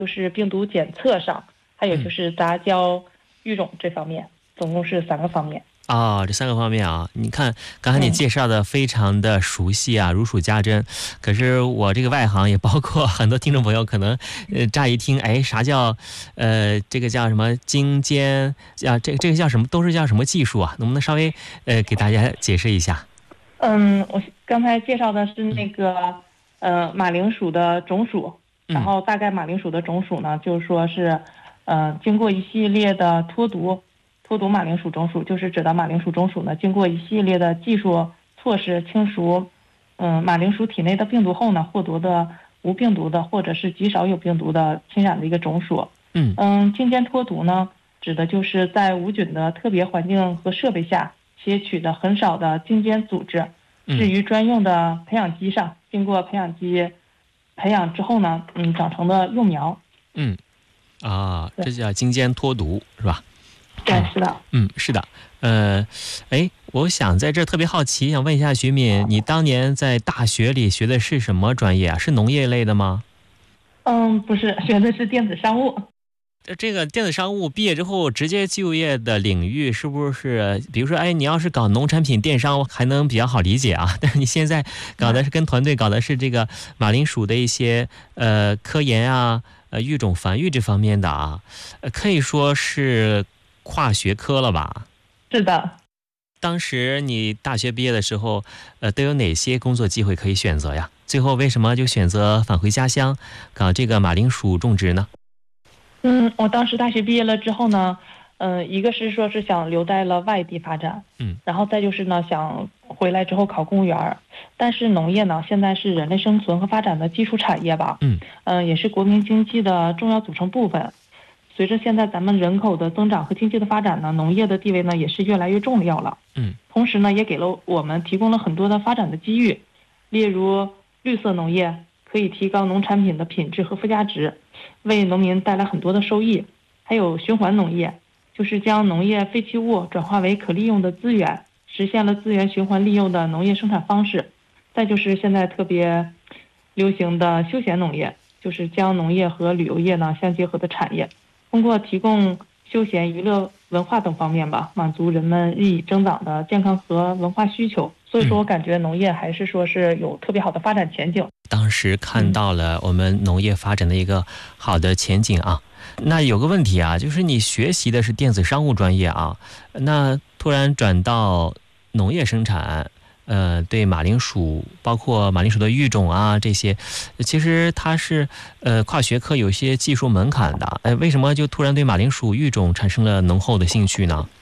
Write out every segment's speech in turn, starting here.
就是病毒检测上，还有就是杂交育种这方面，总共是3个方面。 这3个方面啊，你看刚才你介绍的非常的熟悉啊，如数家珍。可是我这个外行，也包括很多听众朋友，可能乍一听，啥叫这个叫什么精尖啊？这个叫什么？都是叫什么技术啊？能不能稍微给大家解释一下？ 我刚才介绍的是那个马铃薯的种属，然后大概马铃薯的种属呢，就是说是经过一系列的脱毒马铃薯种属，就是指的马铃薯种属呢，经过一系列的技术措施清除马铃薯体内的病毒后呢，获得的无病毒的或者是极少有病毒的侵染的一个种属。精尖脱毒呢，指的就是在无菌的特别环境和设备下且取的很少的精尖组织，置于专用的培养基上，经过培养基培养之后呢，长成的幼苗。 这叫精尖脱毒是吧？ 对，是的。 是的。我想在这特别好奇，想问一下徐敏，你当年在大学里学的是什么专业啊？是农业类的吗？ 不是，学的是电子商务。 这个电子商务毕业之后直接就业的领域是不是，比如说你要是搞农产品电商还能比较好理解啊，但是你现在搞的是跟团队搞的是这个马铃薯的一些科研啊、育种繁育这方面的啊，可以说是跨学科了吧？ 是的。 当时你大学毕业的时候都有哪些工作机会可以选择呀？最后为什么就选择返回家乡搞这个马铃薯种植呢？ 我当时大学毕业了之后呢，一个是说是想留在了外地发展，然后再就是呢想回来之后考公务员，但是农业呢现在是人类生存和发展的基础产业吧，也是国民经济的重要组成部分。随着现在咱们人口的增长和经济的发展呢，农业的地位呢也是越来越重要了。同时呢也给了我们提供了很多的发展的机遇，例如绿色农业可以提高农产品的品质和附加值，为农民带来很多的收益。还有循环农业，就是将农业废弃物转化为可利用的资源，实现了资源循环利用的农业生产方式。再就是现在特别流行的休闲农业，就是将农业和旅游业呢相结合的产业，通过提供休闲娱乐文化等方面吧，满足人们日益增长的健康和文化需求。所以说我感觉农业还是说是有特别好的发展前景。 当时看到了我们农业发展的一个好的前景啊。那有个问题啊，就是你学习的是电子商务专业啊，那突然转到农业生产，对马铃薯，包括马铃薯的育种啊这些，其实它是跨学科，有一些技术门槛的。为什么就突然对马铃薯育种产生了浓厚的兴趣呢？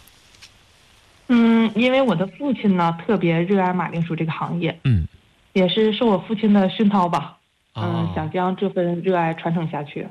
因为我的父亲呢特别热爱马铃薯这个行业，也是受我父亲的熏陶吧，想将这份热爱传承下去。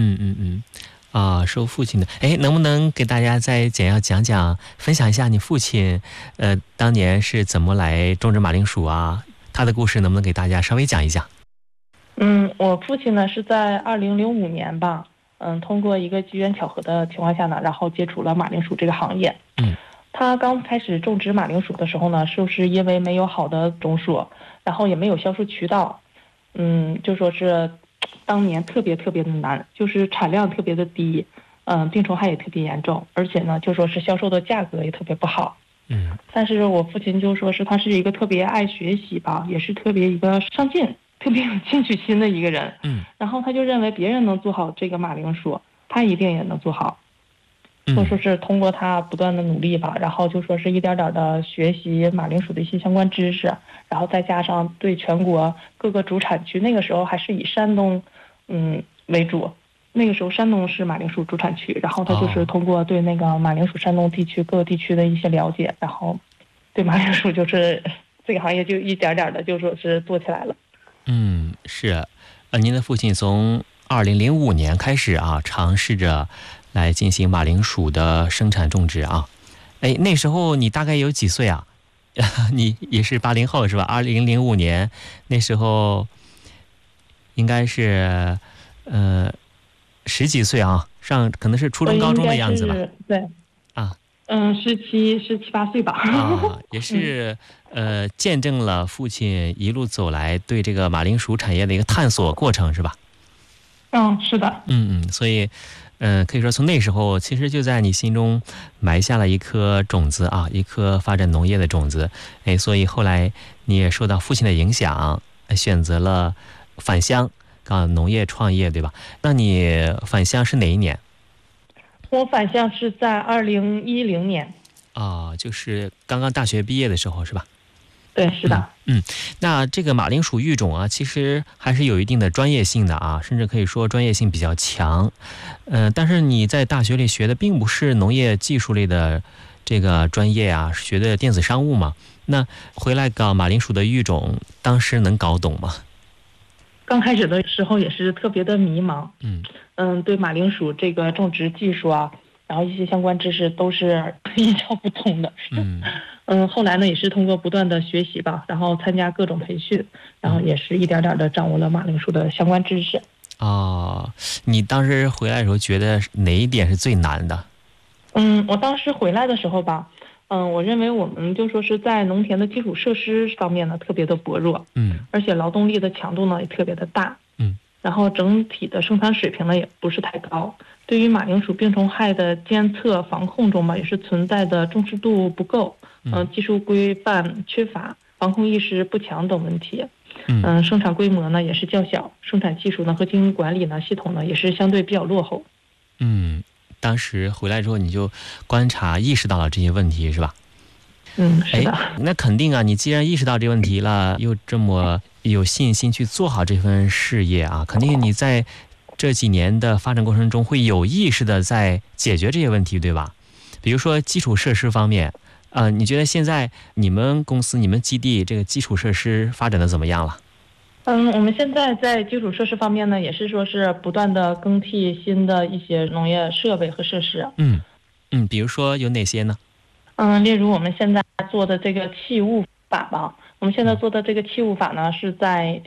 受父亲的。能不能给大家再简要讲讲，分享一下你父亲当年是怎么来种植马铃薯啊？他的故事能不能给大家稍微讲一讲？ 我父亲呢是在2005年吧，通过一个机缘巧合的情况下呢，然后接触了马铃薯这个行业。他刚开始种植马铃薯的时候呢，就是因为没有好的种属，然后也没有销售渠道，就说是当年特别特别的难，就是产量特别的低，病虫害也特别严重，而且呢就说是销售的价格也特别不好。但是我父亲就说是他是一个特别爱学习吧，也是特别一个上进、特别有进取心的一个人。然后他就认为别人能做好这个马铃薯，他一定也能做好。就说是通过他不断的努力吧，然后就说是一点点的学习马铃薯的一些相关知识，然后再加上对全国各个主产区，那个时候还是以山东为主，那个时候山东是马铃薯主产区，然后他就是通过对那个马铃薯山东地区各个地区的一些了解，然后对马铃薯就是这个行业就一点点的就说是做起来了。 是，您的父亲从2005年开始啊，尝试着来进行马铃薯的生产种植啊。那时候你大概有几岁啊？你也是80后是吧？2005年那时候应该是十几岁啊，可能是初中高中的样子吧。 对17、18岁吧。 也是见证了父亲一路走来对这个马铃薯产业的一个探索过程是吧？ 是的。 所以，可以说从那时候，其实就在你心中埋下了一颗种子啊，一颗发展农业的种子。所以后来你也受到父亲的影响，选择了返乡搞农业创业，对吧？那你返乡是哪一年？ 我返乡是在2010年。 就是刚刚大学毕业的时候，是吧？ 对，是的。 那这个马铃薯育种啊，其实还是有一定的专业性的啊，甚至可以说专业性比较强。但是你在大学里学的并不是农业技术类的这个专业啊，学的电子商务嘛。那回来搞马铃薯的育种，当时能搞懂吗？ 刚开始的时候也是特别的迷茫。对马铃薯这个种植技术啊，然后一些相关知识都是一窍不通的。后来呢，也是通过不断的学习吧，然后参加各种培训，然后也是一点点的掌握了马铃薯的相关知识。 你当时回来的时候觉得哪一点是最难的？ 我当时回来的时候吧，我认为我们就说是在农田的基础设施方面呢特别的薄弱，而且劳动力的强度呢也特别的大，然后整体的生产水平呢也不是太高。对于马铃薯病虫害的监测防控中吧，也是存在的重视度不够，技术规范缺乏，防控意识不强等问题。生产规模呢也是较小，生产技术呢和经营管理呢系统呢也是相对比较落后。 当时回来之后你就观察意识到了这些问题，是吧？ 是的。 那肯定啊，你既然意识到这个问题了，又这么有信心去做好这份事业啊，肯定你在这几年的发展过程中会有意识的在解决这些问题，对吧？比如说基础设施方面，你觉得现在你们公司、你们基地这个基础设施发展的怎么样了？ 我们现在在基础设施方面呢，也是说是不断的更替新的一些农业设备和设施。 比如说有哪些呢？ 例如我们现在做的这个器物法吧，我们现在做的这个器物法呢，是在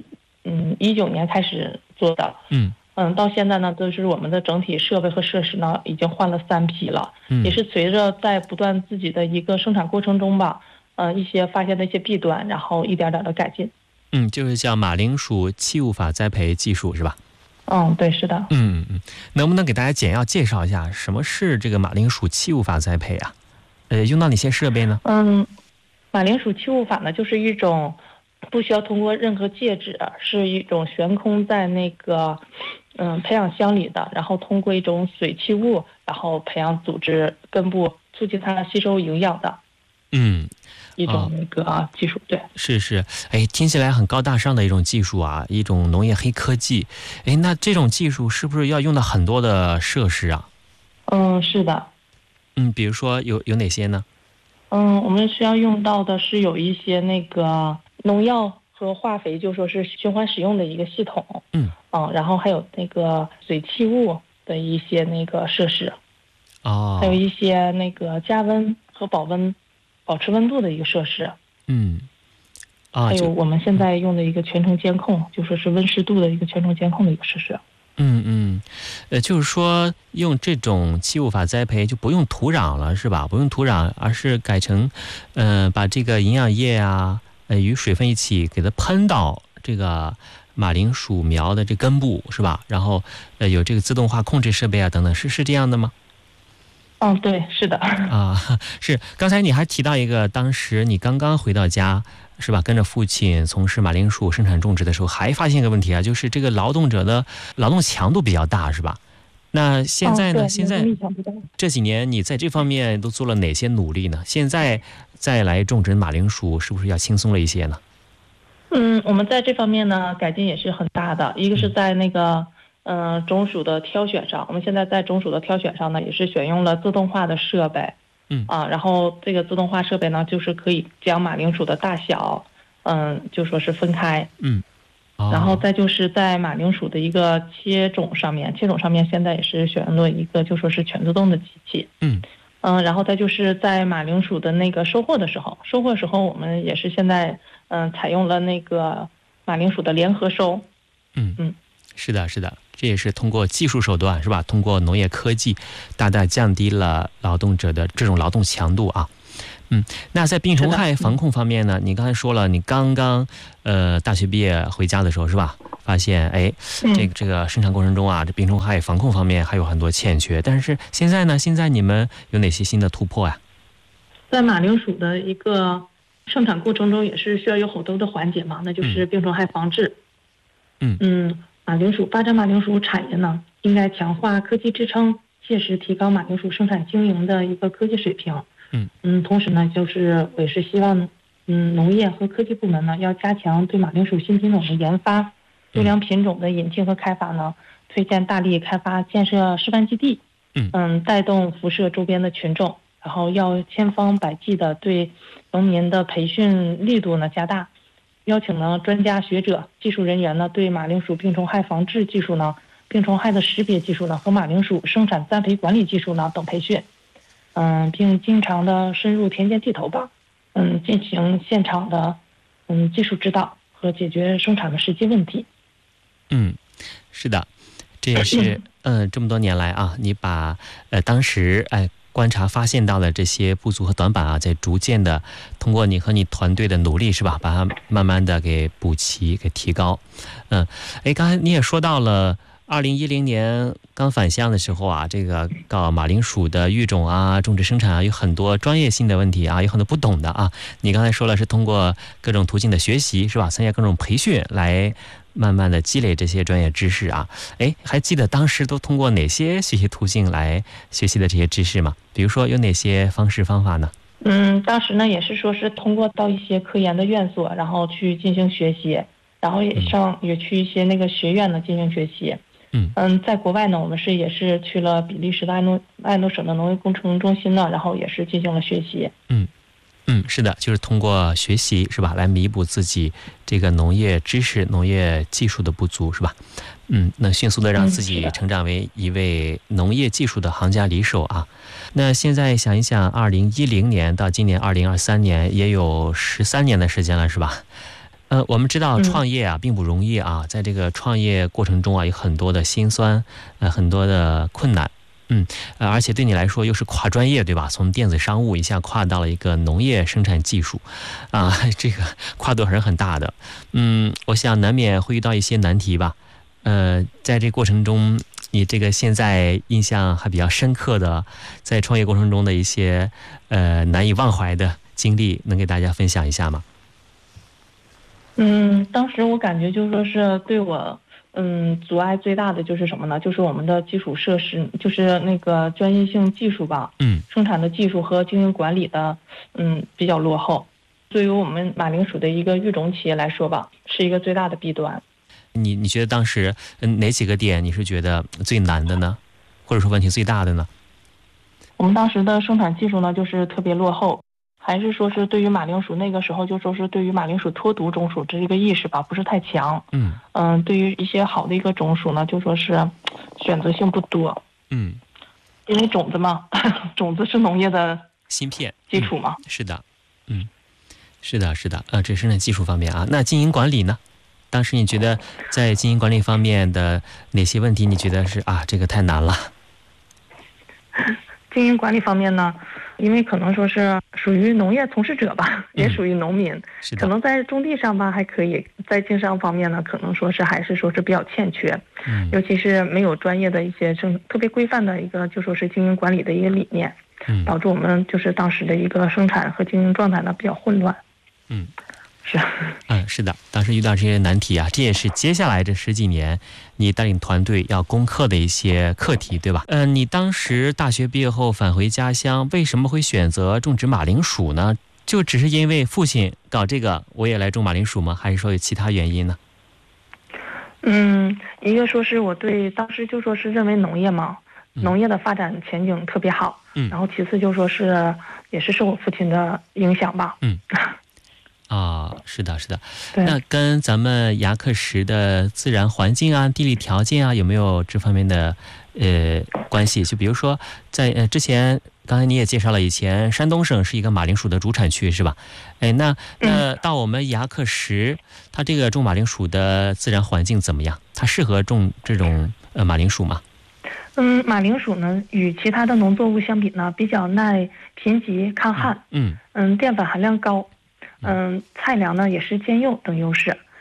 19年开始做的。到现在呢，就是我们的整体设备和设施呢，已经换了3批了。也是随着在不断自己的一个生产过程中吧，一些发现的一些弊端，然后一点点的改进。 就是叫马铃薯器物法栽培技术，是吧？ 对，是的。 能不能给大家简要介绍一下什么是这个马铃薯器物法栽培啊？用到哪些设备呢？ 马铃薯器物法呢，就是一种不需要通过任何介质，是一种悬空在那个培养箱里的，然后通过一种水器物，然后培养组织根部，促进它吸收营养的。一种那个技术。对， 是，听起来很高大上的一种技术啊，一种农业黑科技。那这种技术是不是要用到很多的设施啊？ 是的。 比如说有哪些呢？ 我们需要用到的是有一些那个农药和化肥，就说是循环使用的一个系统。然后还有那个水器物的一些那个设施。还有一些那个加温和保持温度的一个设施。还有我们现在用的一个全程监控，就说是温湿度的一个全程监控的一个设施。 就是说用这种器物法栽培就不用土壤了，是吧？不用土壤，而是改成把这个营养液啊与水分一起给它喷到这个马铃薯苗的这根部，是吧？然后有这个自动化控制设备啊等等，是这样的吗？ 对，是的。 是。刚才你还提到一个，当时你刚刚回到家，是吧？跟着父亲从事马铃薯生产种植的时候，还发现一个问题啊，就是这个劳动者的劳动强度比较大，是吧？那现在呢？现在这几年你在这方面都做了哪些努力呢？现在再来种植马铃薯，是不是要轻松了一些呢？ 我们在这方面呢改进也是很大的。一个是在那个种属的挑选上，我们现在在种属的挑选上呢，也是选用了自动化的设备。然后这个自动化设备呢，就是可以将马铃薯的大小，就说是分开。然后再就是在马铃薯的一个切种上面现在也是选用了一个就说是全自动的机器。然后再就是在马铃薯的那个收获的时候，我们也是现在采用了那个马铃薯的联合收。 是的，这也是通过技术手段，是吧？通过农业科技，大大降低了劳动者的这种劳动强度啊。那在病虫害防控方面呢？你刚才说了，你刚刚大学毕业回家的时候，是吧？ 发现这个生产过程中啊，这病虫害防控方面还有很多欠缺。但是现在呢，现在你们有哪些新的突破呀？ 在马铃薯的一个生产过程中，也是需要有好多的环节嘛，那就是病虫害防治。发展马铃薯产业呢，应该强化科技支撑，切实提高马铃薯生产经营的一个科技水平。同时呢，我也是希望，农业和科技部门呢要加强对马铃薯新品种的研发，优良品种的引进和开发呢，推荐大力开发建设示范基地，带动辐射周边的群众，然后要千方百计的对农民的培训力度呢加大，邀请呢专家学者、技术人员呢对马铃薯病虫害防治技术呢、病虫害的识别技术呢和马铃薯生产栽培管理技术呢等培训，并经常的深入田间地头吧，进行现场的技术指导和解决生产的实际问题。 是的，这也是这么多年来啊，你把当时观察发现到的这些不足和短板啊，在逐渐的通过你和你团队的努力是吧，把它慢慢的给补齐、给提高。刚才你也说到了2010年刚返乡的时候啊，这个搞马铃薯的育种啊、种植生产啊，有很多专业性的问题啊，有很多不懂的啊。你刚才说了是通过各种途径的学习是吧，参加各种培训来慢慢的积累这些专业知识啊。还记得当时都通过哪些学习途径来学习的这些知识吗？比如说有哪些方式方法呢？ 当时呢也是说是通过到一些科研的院所，然后去进行学习，然后也去一些那个学院呢进行学习。在国外呢，我们也是去了比利时的艾诺省的农业工程中心呢，然后也是进行了学习。 是的，就是通过学习是吧，来弥补自己这个农业知识、农业技术的不足是吧？能迅速的让自己成长为一位农业技术的行家里手啊。那现在想一想，2010年到今年2023年，也有13年的时间了是吧？我们知道创业啊并不容易啊，在这个创业过程中啊，有很多的辛酸，很多的困难。而且对你来说又是跨专业对吧？从电子商务一下跨到了一个农业生产技术，这个跨度还是很大的。我想难免会遇到一些难题吧。在这过程中，你这个现在印象还比较深刻的，在创业过程中的一些难以忘怀的经历，能给大家分享一下吗？ 当时我感觉就是说是对我阻碍最大的就是什么呢？就是我们的基础设施，就是那个专业性技术吧，生产的技术和经营管理的比较落后。对于我们马铃薯的一个育种企业来说吧，是一个最大的弊端。 你觉得当时哪几个点你是觉得最难的呢？或者说问题最大的呢？ 我们当时的生产技术呢，就是特别落后。还是说是对于马铃薯那个时候就说是对于马铃薯脱毒种属这一个意识吧，不是太强。对于一些好的一个种属呢，就说是选择性不多。因为种子嘛，种子是农业的芯片基础嘛。 是的，是的，这是生产技术方面啊。那经营管理呢？当时你觉得在经营管理方面的哪些问题你觉得是这个太难了？ 经营管理方面呢，因为可能说是属于农业从事者吧，也属于农民，可能在种地上吧还可以，在经商方面呢，可能说是还是说是比较欠缺，尤其是没有专业的一些特别规范的一个就说是经营管理的一个理念，导致我们就是当时的一个生产和经营状态呢比较混乱。 是的，当时遇到这些难题啊，这也是接下来这10几年你带领团队要攻克的一些课题，对吧？你当时大学毕业后返回家乡，为什么会选择种植马铃薯呢？就只是因为父亲搞这个，我也来种马铃薯吗？还是说有其他原因呢？ 一个说是我对当时就说是认为农业嘛，农业的发展前景特别好，然后其次就说是也是受我父亲的影响吧。 是的，那跟咱们牙克石的自然环境啊、地理条件啊，有没有这方面的关系？就比如说，在之前，刚才你也介绍了，以前山东省是一个马铃薯的主产区，是吧？那到我们牙克石，它这个种马铃薯的自然环境怎么样？它适合种这种马铃薯吗？ 马铃薯呢，与其他的农作物相比呢，比较耐贫瘠、抗旱，淀粉含量高。菜粮呢也是兼用等优势，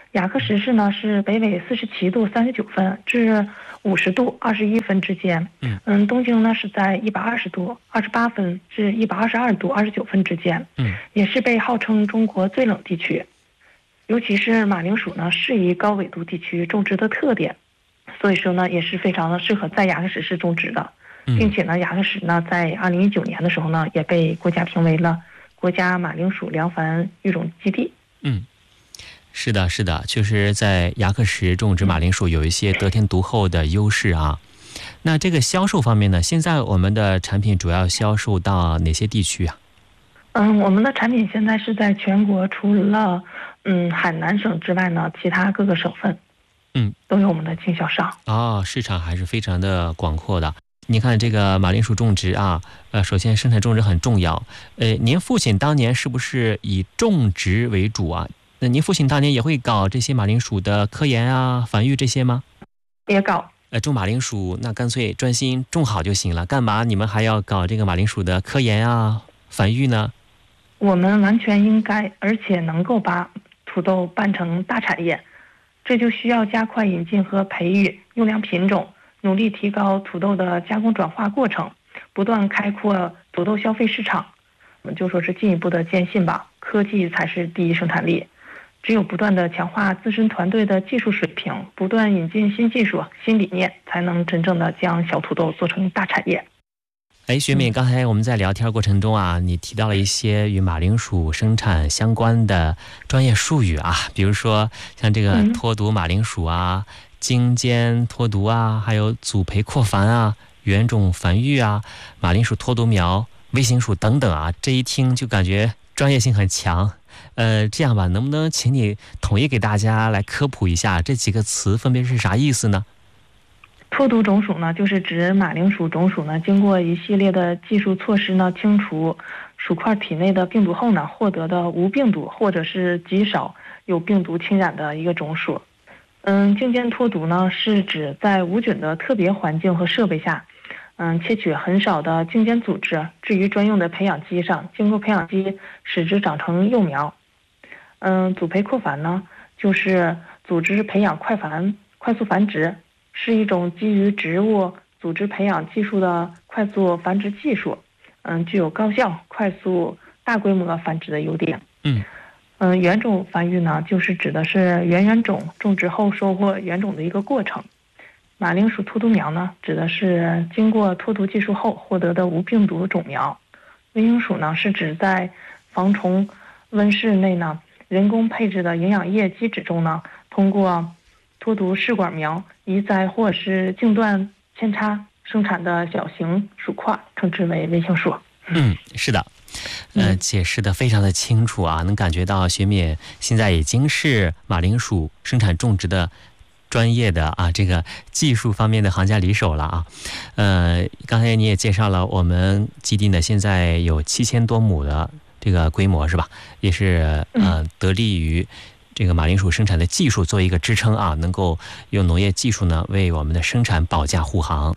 雅克什氏呢是北纬47度39分至50度21分之间。东经呢是在120度28分至122度29分之间。也是被号称中国最冷地区。尤其是马铃薯呢适宜高纬度地区种植的特点，所以说呢也是非常的适合在雅克什市种植的。并且呢雅克什呢在2019年的时候呢也被国家评为了国家马铃薯良繁育种基地。 是的，是的，确实在雅克什种植马铃薯有一些得天独厚的优势啊。那这个销售方面呢，现在我们的产品主要销售到哪些地区啊？ 我们的产品现在是在全国除了海南省之外呢，其他各个省份都有我们的经销商。市场还是非常的广阔的。 你看这个马铃薯种植啊，首先生产种植很重要。您父亲当年是不是以种植为主啊？那您父亲当年也会搞这些马铃薯的科研啊、繁育这些吗？ 也搞。 种马铃薯那干脆专心种好就行了，干嘛你们还要搞这个马铃薯的科研啊、繁育呢？ 我们完全应该，而且能够把土豆办成大产业，这就需要加快引进和培育优良品种，努力提高土豆的加工转化过程，不断开阔土豆消费市场。我们就说是进一步的坚信吧，科技才是第一生产力。只有不断的强化自身团队的技术水平，不断引进新技术、新理念，才能真正的将小土豆做成大产业。 学敏，刚才我们在聊天过程中啊，你提到了一些与马铃薯生产相关的专业术语啊，比如说像这个脱毒马铃薯啊、精尖脱毒啊，还有组培扩繁啊、原种繁育啊、马铃薯脱毒苗、微型薯等等啊，这一听就感觉专业性很强。这样吧，能不能请你统一给大家来科普一下这几个词分别是啥意思呢？ 脱毒种属呢，就是指马铃薯种属呢，经过一系列的技术措施呢，清除薯块体内的病毒后呢，获得的无病毒或者是极少有病毒侵染的一个种属。精尖脱毒呢，是指在无菌的特别环境和设备下，切取很少的精尖组织，置于专用的培养基上，经过培养基使之长成幼苗。组培扩繁呢，就是组织培养快速繁殖。是一种基于植物组织培养技术的快速繁殖技术，具有高效、快速、大规模繁殖的优点。原种繁育呢，就是指的是原种种植后收获原种的一个过程。马铃薯脱毒苗呢，指的是经过脱毒技术后获得的无病毒种苗。微型薯呢，是指在防虫温室内呢，人工配置的营养液基质中呢，通过脱毒试管苗移栽或是茎段扦插生产的小型薯块，称之为微型薯。 是的，解释的非常的清楚啊，能感觉到学敏现在已经是马铃薯生产种植的专业的这个技术方面的行家里手了啊。刚才你也介绍了，我们基地呢现在有7000多亩的这个规模是吧？也是得力于这个马铃薯生产的技术做一个支撑啊，能够用农业技术呢为我们的生产保驾护航。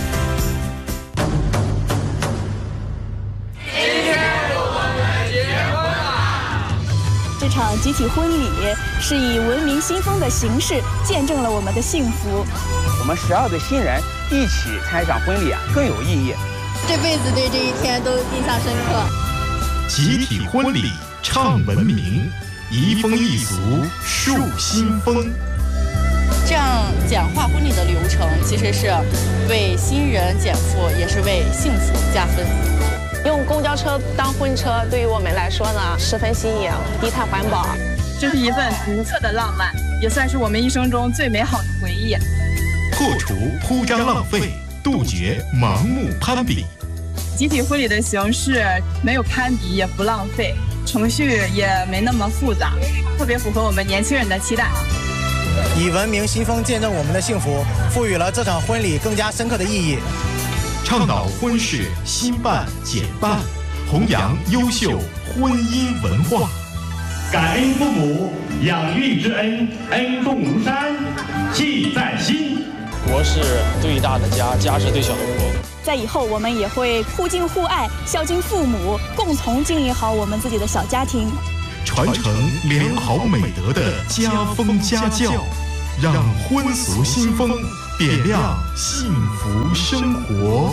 这场集体婚礼是以文明新风的形式见证了我们的幸福。 我们12对新人一起参与这场婚礼更有意义， 这辈子对这一天都印象深刻。 集体婚礼唱文明，移风易俗树新风。 这样简化婚礼的流程，其实是为新人减负，也是为幸福加分。 用公交车当婚车，对于我们来说呢，十分新颖，低碳环保。 这是一份独特的浪漫，也算是我们一生中最美好的回忆。 破除铺张浪费，杜绝盲目攀比。 集体婚礼的形式没有攀比，也不浪费，程序也没那么复杂，特别符合我们年轻人的期待。 以文明新风见证我们的幸福，赋予了这场婚礼更加深刻的意义。 倡导婚事新办简办，弘扬优秀婚姻文化。 感恩父母养育之恩，恩重如山，记在心。 国是对大的家，家是对小的国。 在以后，我们也会互敬互爱，孝敬父母，共同经营好我们自己的小家庭。 传承良好美德的家风家教，让婚俗新风点亮幸福生活。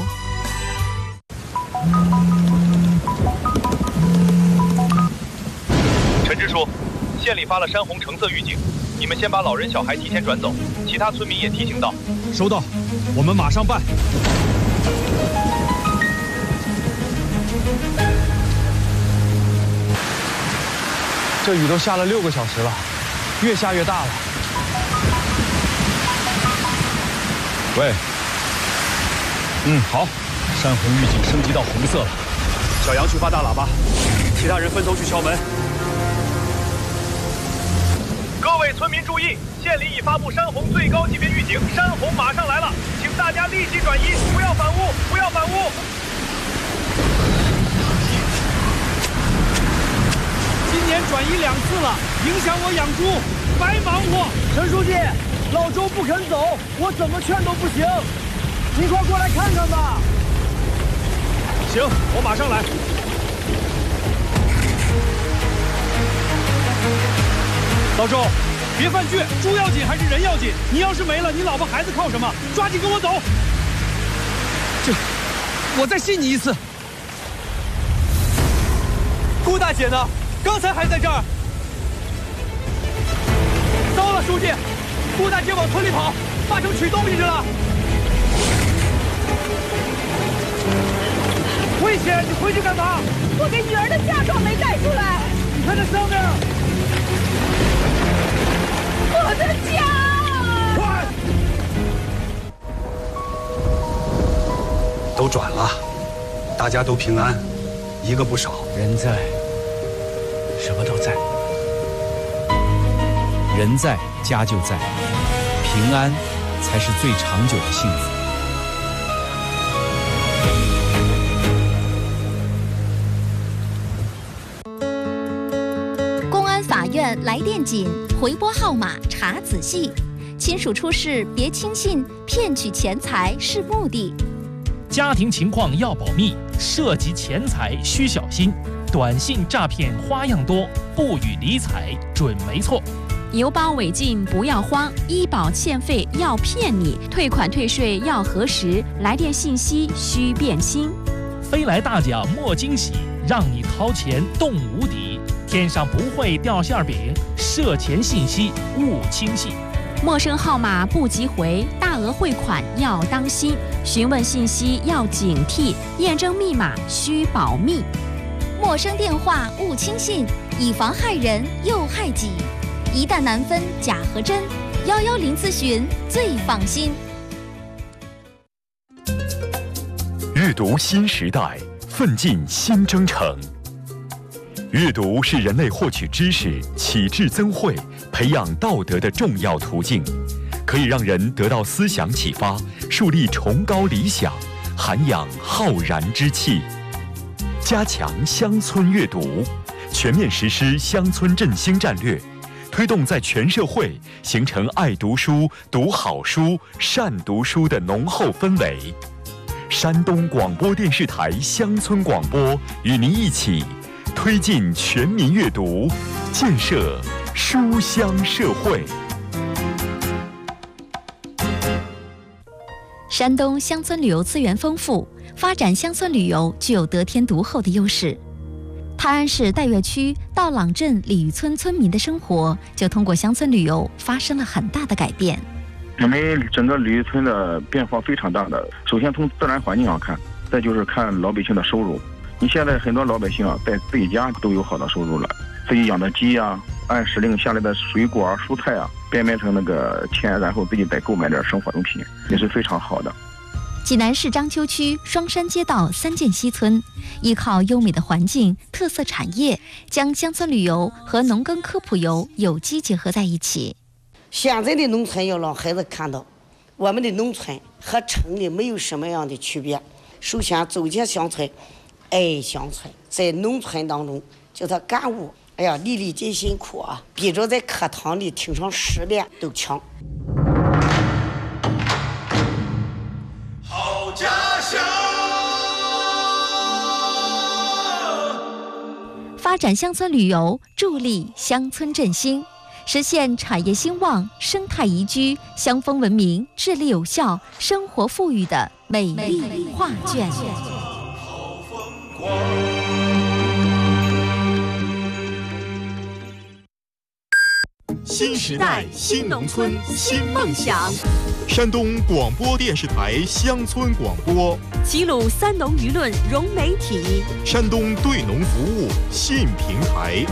陈支书，县里发了山洪橙色预警，你们先把老人小孩提前转走，其他村民也提醒到。 收到，我们马上办。这雨都下了6个小时了，越下越大了。喂，好，山洪预警升级到红色了。小杨去发大喇叭，其他人分头去敲门。 各位村民注意，县里已发布山洪最高级别预警，山洪马上来了，请大家立即转移，不要反屋，不要反屋。 今年转移2次了，影响我养猪，白忙活。 陈书记，老周不肯走，我怎么劝都不行，你快过来看看吧。 行，我马上来。老周，别犯倔，猪要紧还是人要紧？你要是没了，你老婆孩子靠什么？抓紧跟我走。 我再信你一次。顾大姐呢？刚才还在这儿。糟了，书记，顾大姐往村里跑，八成取东西去了。危险！你回去干嘛？ 我给女儿的嫁妆没带出来。 你看这上面。 我的家！ 快！ 都转了，大家都平安，一个不少。 人在，什么都在。人在，家就在，平安才是最长久的幸福。 公安法院来电紧，回拨号码查仔细。亲属出事别轻信，骗取钱财是目的。 家庭情况要保密，涉及钱财需小心。短信诈骗花样多，不予理睬准没错。 邮包违禁不要慌，医保欠费要骗你，退款退税要核实，来电信息需辨清。 飞来大奖莫惊喜，让你掏钱动无底。天上不会掉馅饼，涉钱信息勿轻信。 陌生号码不急回，大额汇款要当心，询问信息要警惕，验证密码需保密。 陌生电话勿轻信，以防害人又害己。一旦难分假和真，110咨询最放心。 阅读新时代，奋进新征程。阅读是人类获取知识、启智增慧、培养道德的重要途径，可以让人得到思想启发，树立崇高理想，涵养浩然之气。加强乡村阅读，全面实施乡村振兴战略，推动在全社会形成爱读书、读好书、善读书的浓厚氛围。山东广播电视台乡村广播与您一起推进全民阅读，建设书香社会。 山东乡村旅游资源丰富，发展乡村旅游具有得天独厚的优势。泰安市岱岳区道朗镇鲤鱼村村民的生活就通过乡村旅游发生了很大的改变。 我们整个鲤鱼村的变化非常大的，首先从自然环境上看，再就是看老百姓的收入。你现在很多老百姓啊，在自己家都有好的收入了，自己养的鸡啊，按时令下来的水果啊、蔬菜啊，变成那个钱，然后自己再购买点生活用品，也是非常好的。 济南市章丘区双山街道三涧西村，依靠优美的环境、特色产业，将乡村旅游和农耕科普游有机结合在一起。 现在的农村要让孩子看到，我们的农村和城里没有什么样的区别。首先走进乡村，爱乡村，在农村当中叫他干物，哎呀，粒粒皆辛苦啊，比着在课堂里听上10遍都强。 好家乡。 发发展乡村旅游，助力乡村振兴，实现产业兴旺、生态宜居、乡风文明、治理有效、生活富裕的美丽画卷。 新时代新农村新梦想。山东广播电视台乡村广播， 齐鲁三农舆论融媒体， 山东对农服务信平台。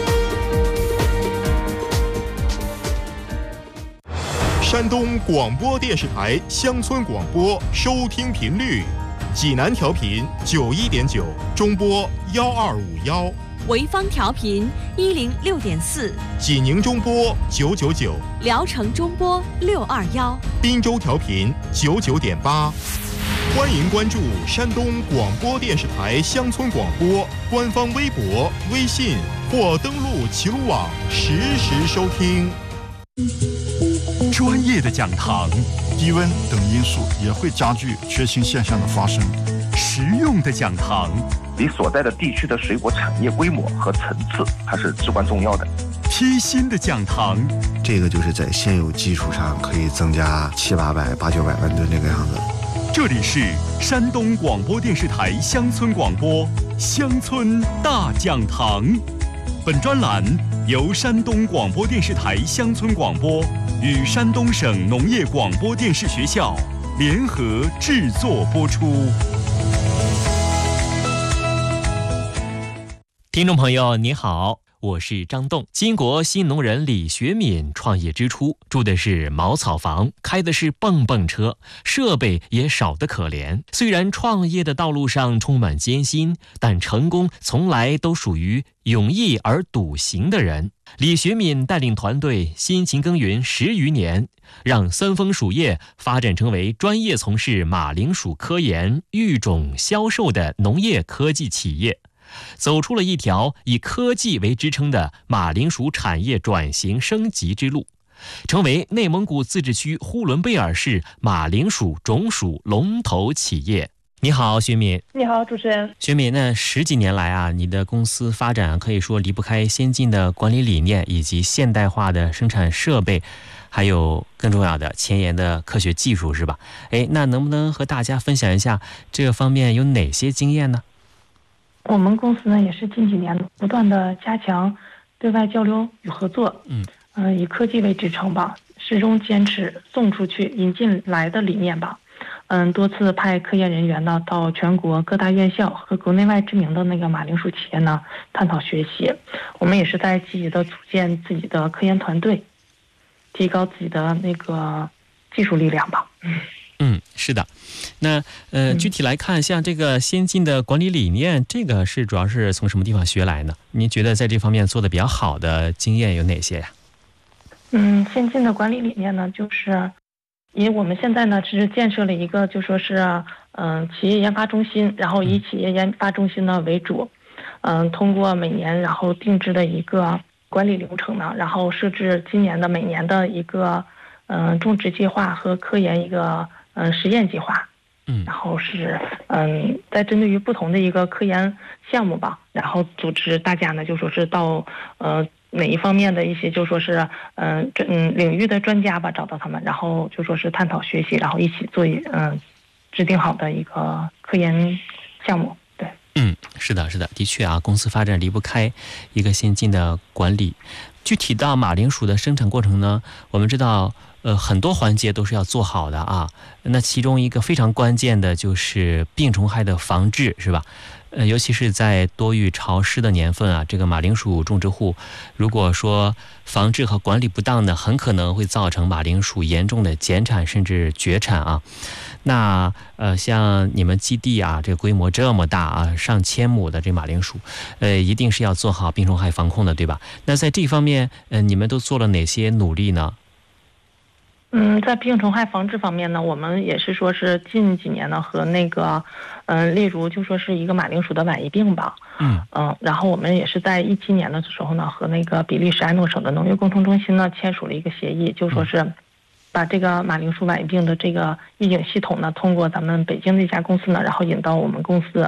山东广播电视台乡村广播收听频率：济南调频91.9，中波1251； 潍坊调频106.4， 济宁中波999， 聊城中波621， 滨州调频99.8。欢迎关注山东广播电视台乡村广播官方微博、微信，或登录齐鲁网实时收听。 专业的讲堂， 低温等因素也会加剧缺氢现象的发生。 实用的讲堂， 你所在的地区的水果产业规模和层次，它是至关重要的。 贴心的讲堂， 这个就是在现有基础上可以增加700-800、800-900万吨这个样子。 这里是山东广播电视台乡村广播乡村大讲堂。本专栏由山东广播电视台乡村广播与山东省农业广播电视学校联合制作播出。 听众朋友你好，我是张栋。金国新农人李学敏创业之初住的是茅草房，开的是蹦蹦车，设备也少得可怜。虽然创业的道路上充满艰辛，但成功从来都属于勇毅而笃行的人。李学敏带领团队辛勤耕耘10余年，让三丰黍业发展成为专业从事马铃薯科研、育种、销售的农业科技企业，走出了一条以科技为支撑的马铃薯产业转型升级之路，成为内蒙古自治区呼伦贝尔市马铃薯种属龙头企业。你好，学敏。 你好，主持人。 学敏，那10几年来啊，你的公司发展可以说离不开先进的管理理念以及现代化的生产设备，还有更重要的前沿的科学技术，是吧？那能不能和大家分享一下这个方面有哪些经验呢？ 我们公司呢也是近几年不断的加强对外交流与合作，以科技为支撑吧，始终坚持送出去引进来的理念吧。多次派科研人员呢到全国各大院校和国内外知名的那个马铃薯企业呢探讨学习。我们也是在积极的组建自己的科研团队，提高自己的那个技术力量吧。 是的。那具体来看，像这个先进的管理理念，这个是主要是从什么地方学来呢？您觉得在这方面做的比较好的经验有哪些呀？ 先进的管理理念呢，就是以我们现在呢是建设了一个就说是企业研发中心，然后以企业研发中心呢为主，通过每年然后定制的一个管理流程呢，然后设置今年的每年的一个种植计划和科研一个实验计划，然后是在针对于不同的一个科研项目吧，然后组织大家呢就说是到哪一方面的一些就说是领域的专家吧，找到他们，然后就说是探讨学习，然后一起做制定好的一个科研项目。对， 是的，的确啊，公司发展离不开一个先进的管理。具体到马铃薯的生产过程呢，我们知道很多环节都是要做好的啊。那其中一个非常关键的就是病虫害的防治，是吧？尤其是在多雨潮湿的年份啊，这个马铃薯种植户如果说防治和管理不当呢，很可能会造成马铃薯严重的减产甚至绝产啊。那像你们基地啊，这个规模这么大啊，上千亩的这马铃薯，一定是要做好病虫害防控的，对吧？那在这方面，你们都做了哪些努力呢？ 在病虫害防治方面呢，我们也是说是近几年呢和那个例如就说是一个马铃薯的晚疫病吧，然后我们也是在2017年的时候呢和那个比利时安诺省的农业沟通中心呢签署了一个协议，就说是把这个马铃薯晚疫病的这个预警系统呢通过咱们北京的一家公司呢，然后引到我们公司，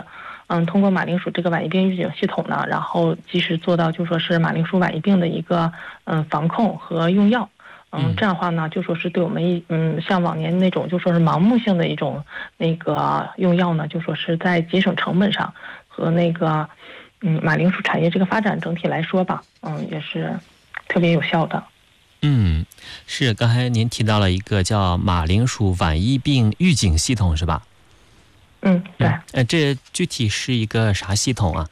通过马铃薯这个晚疫病预警系统呢，然后及时做到就说是马铃薯晚疫病的一个防控和用药。这样的话呢，就说是对我们像往年那种就说是盲目性的一种那个用药呢，就说是在节省成本上和那个马铃薯产业这个发展整体来说吧，也是特别有效的。 是刚才您提到了一个叫马铃薯晚疫病预警系统是吧？ 对。 这具体是一个啥系统啊？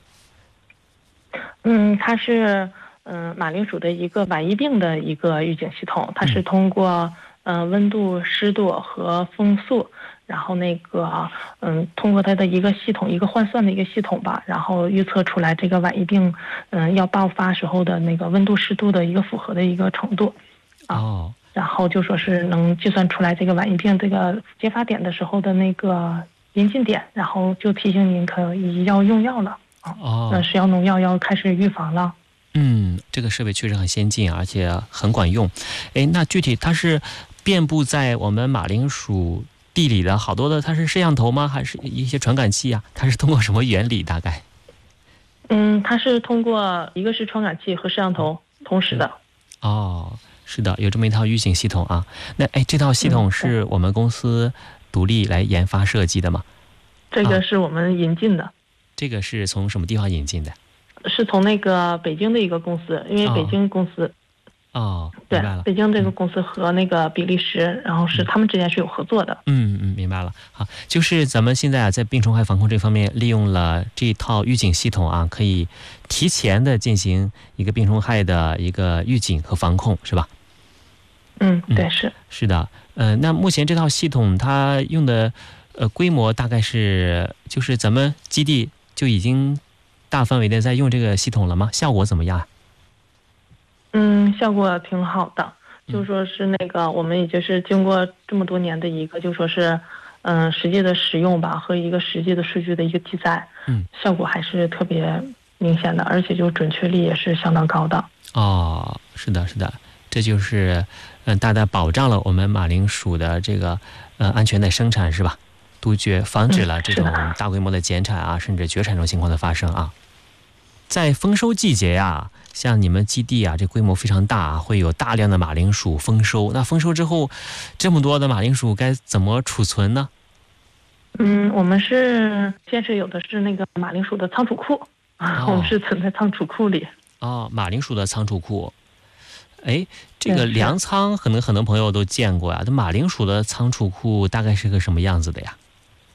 它是马铃薯的一个晚疫病的一个预警系统，它是通过温度、湿度和风速，然后那个通过它的一个系统，一个换算的一个系统吧，然后预测出来这个晚疫病要爆发时候的那个温度、湿度的一个符合的一个程度然后就说是能计算出来这个晚疫病这个揭发点的时候的那个临近点，然后就提醒您可以要用药了食药农药要开始预防了。 这个设备确实很先进，而且很管用。那具体它是遍布在我们马铃薯地里的好多的，它是摄像头吗？还是一些传感器啊？它是通过什么原理？大概？ 它是通过一个是传感器和摄像头同时的。 是的，有这么一套预警系统啊。那这套系统是我们公司独立来研发设计的吗？ 这个是我们引进的。 这个是从什么地方引进的？ 是从那个北京的一个公司，因为北京公司对，北京这个公司和那个比利时，然后是他们之间是有合作的。 明白了。好，就是咱们现在在病虫害防控这方面利用了这套预警系统啊，可以提前的进行一个病虫害的一个预警和防控，是吧？ 对， 是的。那目前这套系统它用的规模大概是，就是咱们基地就已经大范围的在用这个系统了吗？效果怎么样？ 效果挺好的，就说是那个我们也就是经过这么多年的一个就说是实际的使用吧，和一个实际的数据的一个记载，效果还是特别明显的，而且就准确率也是相当高的。 是的，这就是大大保障了我们马铃薯的这个安全的生产，是吧？防止了这种大规模的减产啊，甚至绝产这种情况的发生啊。在丰收季节呀，像你们基地啊，这规模非常大，会有大量的马铃薯丰收。那丰收之后，这么多的马铃薯该怎么储存呢？ 我们是现是有的是那个马铃薯的仓储库我们是存在仓储库里。 马铃薯的仓储库。这个粮仓可能很多朋友都见过呀，这马铃薯的仓储库大概是个什么样子的呀？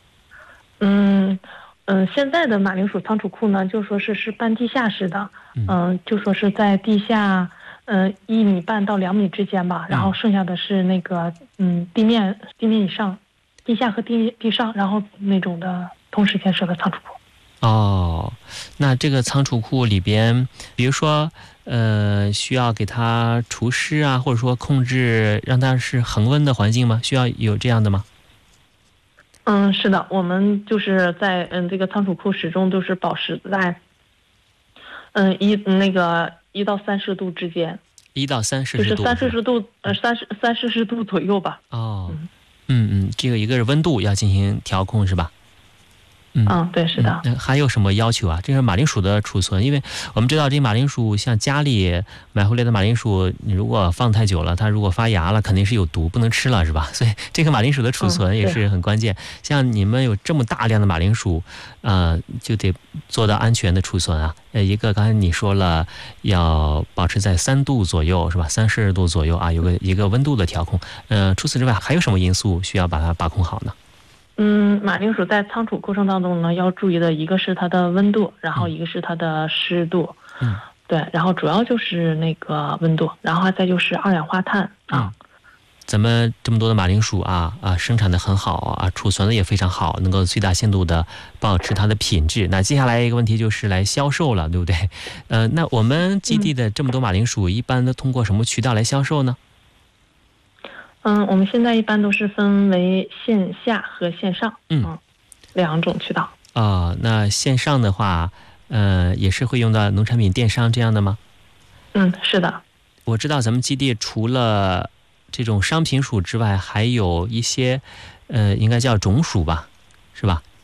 现在的马铃薯仓储库呢，就说是半地下式的，就说是在地下1.5米到2米之间吧，然后剩下的是那个地面以上，地下和地上，然后那种的同时建设的仓储库。 那这个仓储库里边，比如说需要给它除湿啊，或者说控制让它是恒温的环境吗？需要有这样的吗？ 是的，我们就是在这个仓储库始终都是保持在1到3摄氏度之间。 1到3摄氏度， 就是3摄氏度3摄氏度左右吧。 这个一个是温度要进行调控，是吧？ 对，是的。 还有什么要求啊？这是马铃薯的储存，因为我们知道这马铃薯像家里买回来的马铃薯，你如果放太久了，它如果发芽了，肯定是有毒，不能吃了，是吧？所以这个马铃薯的储存也是很关键。像你们有这么大量的马铃薯，就得做到安全的储存啊。一个刚才你说了，要保持在3度左右，是吧？3摄氏度左右啊，有一个温度的调控。除此之外，还有什么因素需要把它把控好呢？ 马铃薯在仓储过程当中呢，要注意的一个是它的温度，然后一个是它的湿度，对，然后主要就是那个温度，然后再就是二氧化碳咱们这么多的马铃薯生产的很好啊，储存的也非常好，能够最大限度的保持它的品质。那接下来一个问题就是来销售了，对不对？那我们基地的这么多马铃薯，一般都通过什么渠道来销售呢？ 我们现在一般都是分为线下和线上，2种渠道。 那线上的话，也是会用到农产品电商这样的吗？ 是的。 我知道咱们基地除了这种商品薯之外，还有一些应该叫种薯吧，是吧？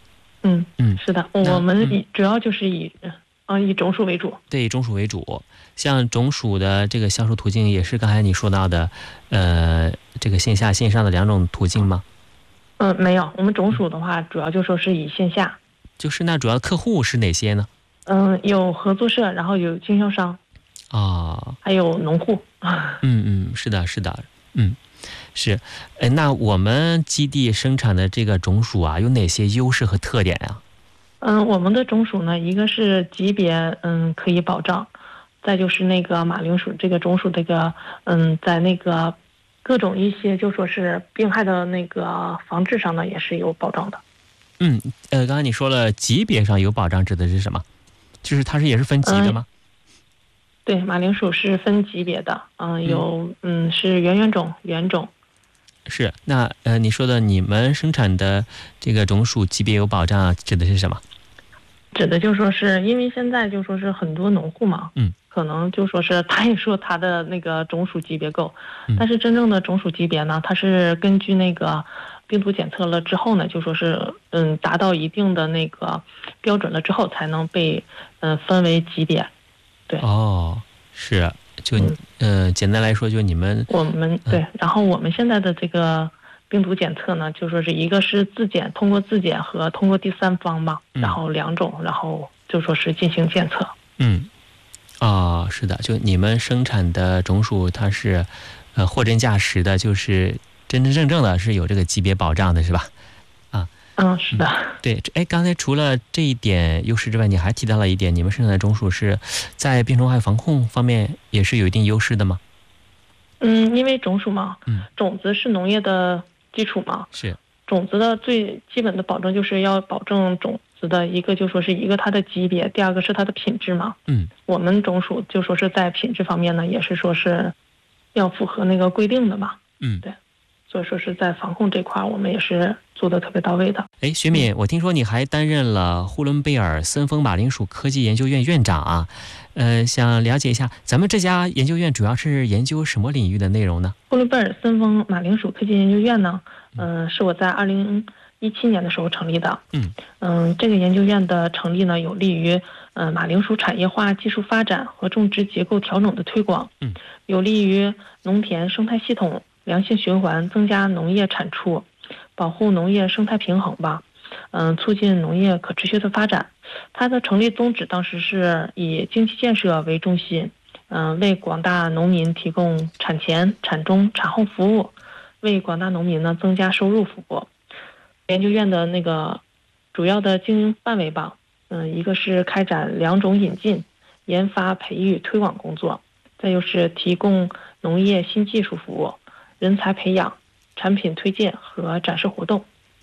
是的，我们主要就是以种属为主。 对，以种属为主。像种属的这个销售途径，也是刚才你说到的，这个线下线上的2种途径吗？ 没有，我们种属的话，主要就说是以线下。 就是那主要客户是哪些呢？ 有合作社，然后有经销商，还有农户。 是的，是的，是。那我们基地生产的这个种属啊，有哪些优势和特点呀？ 我们的种属呢，一个是级别可以保障，再就是那个马铃薯这个种属这个在那个各种一些就说是病害的那个防治上呢，也是有保障的。 刚才你说了级别上有保障，指的是什么？就是它也是分级的吗？ 对，马铃薯是分级别的，有是圆种、圆种。 是，那你说的你们生产的这个种属级别有保障，指的是什么？ 指的就说是因为现在就说是很多农户嘛，可能就说是他也说他的那个种属级别够，但是真正的种属级别呢，它是根据那个病毒检测了之后呢，就说是达到一定的那个标准了之后，才能被分为级别。对。 是，就简单来说，就你们对，然后我们现在的这个病毒检测呢，就说是一个是自检，通过自检和通过第三方嘛，然后2种，然后就说是进行检测。 是的，就你们生产的种属，它是货真价实的，就是真真正正的是有这个级别保障的，是吧？ 是的。 对，刚才除了这一点优势之外，你还提到了一点，你们生产的种属是在病虫害防控方面也是有一定优势的吗？ 因为种属嘛，种子是农业的基础嘛， 是种子的最基本的保证就是要保证种子的一个就说是一个它的级别，第二个是它的品质嘛。我们种属就说是在品质方面呢，也是说是要符合那个规定的嘛。对。所以说是在防控这块我们也是做的特别到位的。 学敏，我听说你还担任了呼伦贝尔森丰马铃薯科技研究院院长啊，想了解一下咱们这家研究院主要是研究什么领域的内容呢？ 呼伦贝尔森丰马铃薯科技研究院呢，是我在2017年的时候成立的。这个研究院的成立呢，有利于马铃薯产业化技术发展和种植结构调整的推广，有利于农田生态系统良性循环，增加农业产出，保护农业生态平衡吧，促进农业可持续的发展。它的成立宗旨当时是以经济建设为中心，为广大农民提供产前、产中、产后服务，为广大农民呢增加收入服务。研究院的那个主要的经营范围吧，一个是开展2种引进、研发、培育、推广工作，再就是提供农业新技术服务、人才培养、产品推荐和展示活动。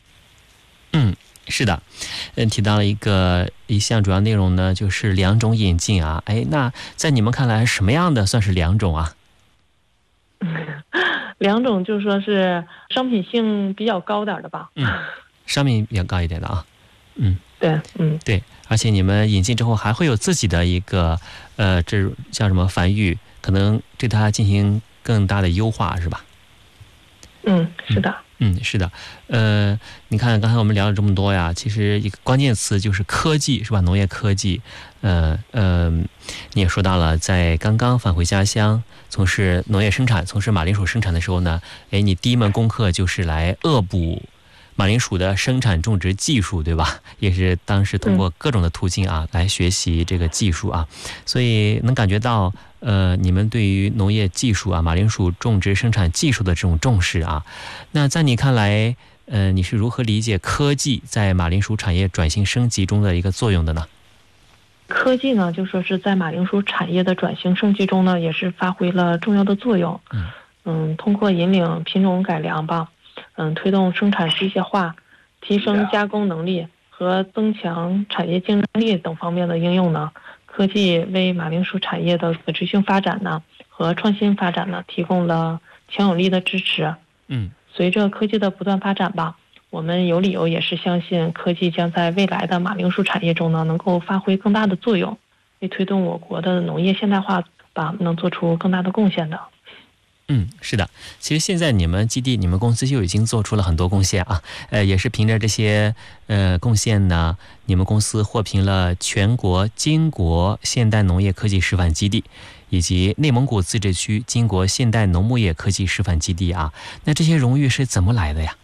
是的，提到了一项主要内容呢，就是2种引进啊。那在你们看来，什么样的算是2种啊 ？2种就是说是商品性比较高点的吧。 商品比较高一点的啊。 对， 而且你们引进之后还会有自己的一个这叫什么繁育，可能对它进行更大的优化，是吧？ 是的。 是的。你看刚才我们聊了这么多呀，其实一个关键词就是科技，是吧？农业科技。你也说到了，在刚刚返回家乡从事农业生产、从事马铃薯生产的时候呢，你第一门功课就是来恶补马铃薯的生产种植技术，对吧？也是当时通过各种的途径啊来学习这个技术啊，所以能感觉到你们对于农业技术啊、马铃薯种植生产技术的这种重视啊。那在你看来，你是如何理解科技在马铃薯产业转型升级中的一个作用的呢？ 科技呢，就说是在马铃薯产业的转型升级中呢，也是发挥了重要的作用。通过引领品种改良吧，推动生产机械化，提升加工能力和增强产业竞争力等方面的应用呢，科技为马铃薯产业的可持续发展呢和创新发展呢提供了强有力的支持。随着科技的不断发展吧，我们有理由也是相信科技将在未来的马铃薯产业中呢能够发挥更大的作用，为推动我国的农业现代化吧能做出更大的贡献的。 是的，其实现在你们基地、你们公司就已经做出了很多贡献啊，也是凭着这些贡献呢，你们公司获评了全国金国现代农业科技示范基地，以及内蒙古自治区金国现代农牧业科技示范基地啊。那这些荣誉是怎么来的呀？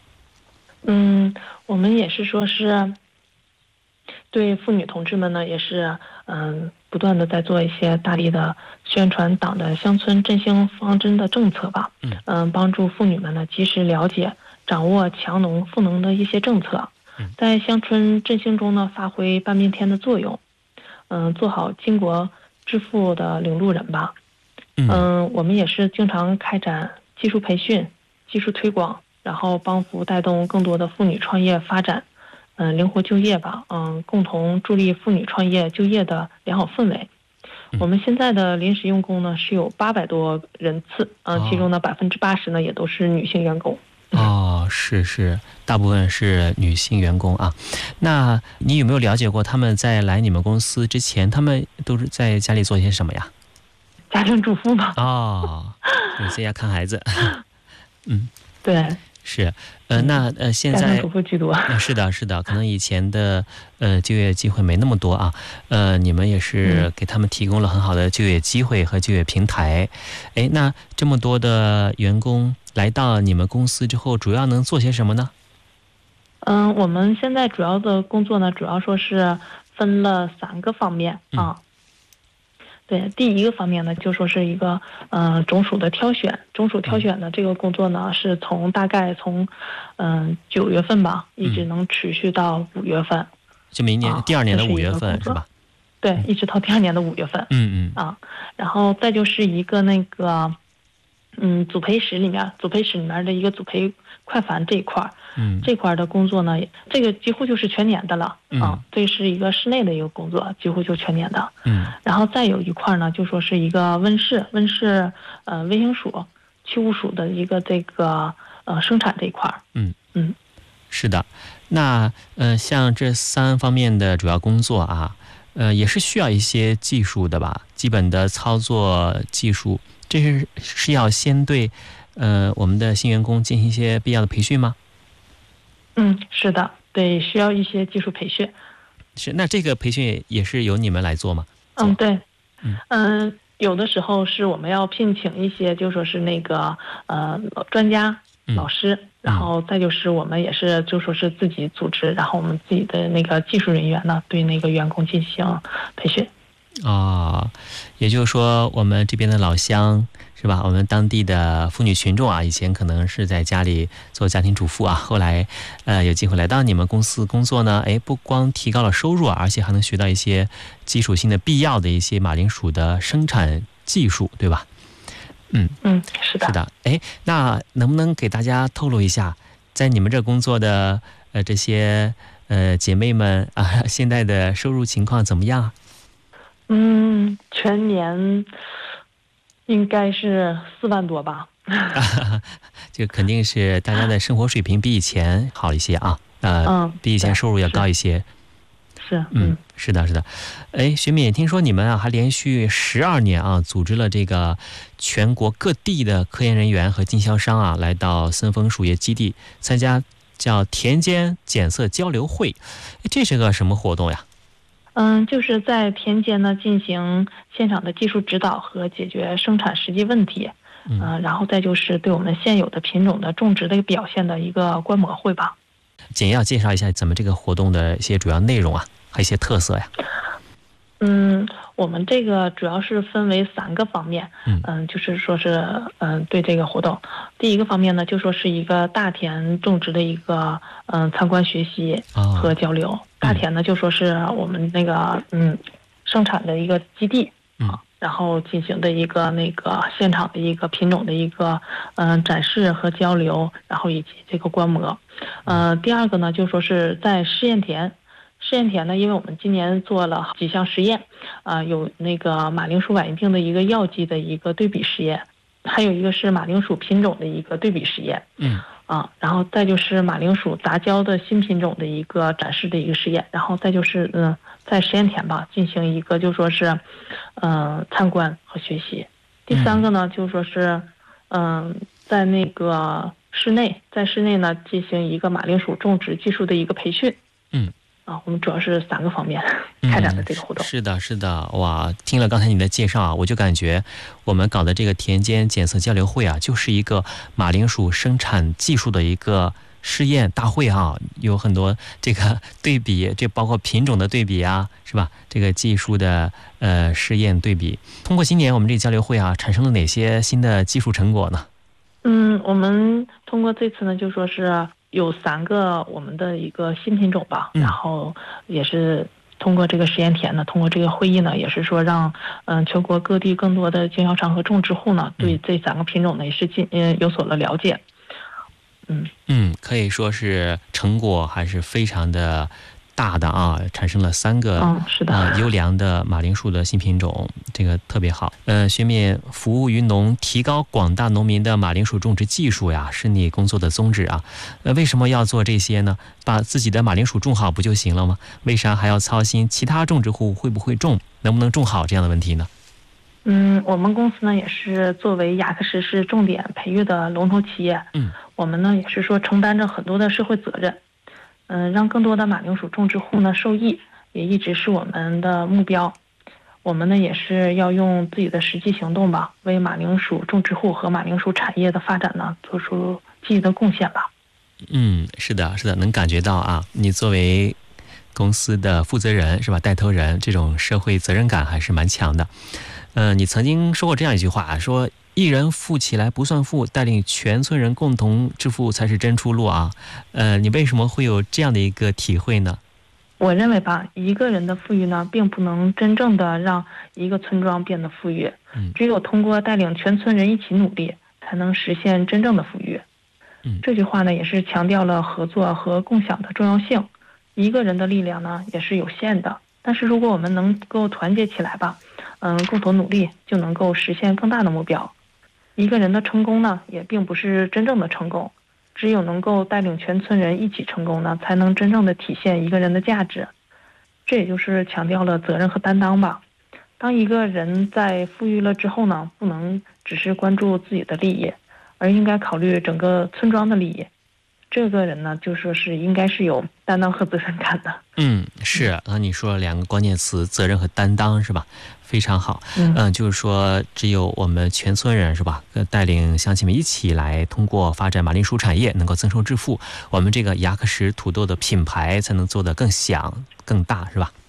我们也是说是对妇女同志们呢，也是不断的在做一些大力的宣传党的乡村振兴方针的政策吧，帮助妇女们呢及时了解、掌握强农赋能的一些政策，在乡村振兴中呢发挥半边天的作用，做好巾帼致富的领路人吧。我们也是经常开展技术培训、技术推广，然后帮扶带动更多的妇女创业发展。灵活就业吧，共同助力妇女创业就业的良好氛围。我们现在的临时用工呢是有800多人次，其中呢80%呢也都是女性员工。 是，大部分是女性员工啊。那你有没有了解过他们在来你们公司之前，他们都是在家里做些什么呀？ 家庭主妇吧。 在家看孩子。 对。 是，那现在主妇居多。 是的，可能以前的就业机会没那么多啊，你们也是给他们提供了很好的就业机会和就业平台。那这么多的员工来到你们公司之后，主要能做些什么呢？ 我们现在主要的工作呢，主要说是分了3个方面啊。对，第一个方面呢，就说是一个种属的挑选，种属挑选的这个工作呢，是大概从9月份吧，一直能持续到5月份， 就明年第2年的5月份是吧？ 对，一直到第2年的5月份。然后再就是一个那个组培室里面的一个组培快繁这一块，这块的工作呢，这个几乎就是全年的了这是一个室内的一个工作，几乎就全年的。然后再有一块呢，就说是一个温室微型属、去污属的一个这个生产这一块。 是的。那像这3方面的主要工作啊，也是需要一些技术的吧？基本的操作技术，这是要先对我们的新员工进行一些必要的培训吗？ 是的，对，需要一些技术培训。 是，那这个培训也是由你们来做吗？ 对，有的时候是我们要聘请一些，就说是那个专家、老师，然后再就是我们也是就说是自己组织，然后我们自己的那个技术人员呢，对那个员工进行培训。 也就是说我们这边的老乡是吧，我们当地的妇女群众啊，以前可能是在家里做家庭主妇啊，后来有机会来到你们公司工作呢，不光提高了收入，而且还能学到一些基础性的必要的一些马铃薯的生产技术，对吧？ 是的。 那能不能给大家透露一下，在你们这工作的这些姐妹们啊，现在的收入情况怎么样？ 全年应该是4万多吧。 这肯定是大家的生活水平比以前好一些啊，比以前收入要高一些。是的。学敏，听说你们还连续12年啊，组织了这个全国各地的科研人员和经销商啊，来到森丰属业基地参加叫田间检测交流会，这是个什么活动呀？ 就是在田间呢进行现场的技术指导和解决生产实际问题，然后再就是对我们现有的品种的种植的表现的一个观摩会吧。 简要介绍一下咱们这个活动的一些主要内容啊，还有一些特色呀。 我们这个主要是分为3个方面，就是说是对这个活动，第一个方面呢，就说是一个大田种植的一个参观学习和交流。大田呢就说是我们那个生产的一个基地然后进行的一个那个现场的一个品种的一个展示和交流，然后以及这个观摩。第二个呢就说是在试验田呢，因为我们今年做了几项实验，有那个马铃薯晚疫病的一个药剂的一个对比实验，还有一个是马铃薯品种的一个对比实验，然后再就是马铃薯杂交的新品种的一个展示的一个实验，然后再就是在实验田吧进行一个就说是参观和学习。第3个呢就说是在那个室内呢进行一个马铃薯种植技术的一个培训。我们主要是3个方面开展的这个活动。 是的，哇！听了刚才你的介绍啊，我就感觉我们搞的这个田间检测交流会啊，就是一个马铃薯生产技术的一个试验大会啊，有很多这个对比，这包括品种的对比啊，是吧？这个技术的试验对比。通过今年我们这个交流会啊，产生了哪些新的技术成果呢？ 我们通过这次呢，就说是有3个我们的一个新品种吧，然后也是通过这个实验田呢，通过这个会议呢，也是说让全国各地更多的经销商和种植户呢，对这3个品种呢也是有所了了解。 可以说是成果还是非常的大的啊，产生了3个优良的马铃薯的新品种，这个特别好。学敏服务于农，提高广大农民的马铃薯种植技术呀，是你工作的宗旨啊。为什么要做这些呢？把自己的马铃薯种好不就行了吗？为啥还要操心其他种植户会不会种，能不能种好这样的问题呢？ 我们公司呢也是作为雅克什市重点培育的龙头企业，我们呢也是说承担着很多的社会责任。让更多的马铃薯种植户呢受益，也一直是我们的目标。我们呢也是要用自己的实际行动吧，为马铃薯种植户和马铃薯产业的发展呢做出积极的贡献吧。 是的，能感觉到啊，你作为公司的负责人是吧，带头人，这种社会责任感还是蛮强的。你曾经说过这样一句话，说一人富起来不算富，带领全村人共同致富才是真出路啊。你为什么会有这样的一个体会呢？ 我认为吧，一个人的富裕呢，并不能真正的让一个村庄变得富裕，只有通过带领全村人一起努力，才能实现真正的富裕。这句话呢，也是强调了合作和共享的重要性。一个人的力量呢，也是有限的，但是如果我们能够团结起来吧，共同努力，就能够实现更大的目标。一个人的成功呢，也并不是真正的成功，只有能够带领全村人一起成功呢，才能真正的体现一个人的价值。这也就是强调了责任和担当吧。当一个人在富裕了之后呢，不能只是关注自己的利益，而应该考虑整个村庄的利益。这个人呢，就说是应该是有担当和责任感的。 是你说了2个关键词，责任和担当，是吧？非常好。就是说只有我们全村人是吧，带领乡亲们一起来，通过发展马铃薯产业能够增收致富，我们这个雅克什土豆的品牌才能做得更响更大，是吧？